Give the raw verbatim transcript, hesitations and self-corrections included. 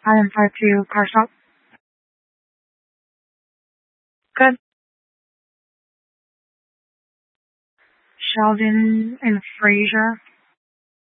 Island five two, car stop. Good. Sheldon and Fraser.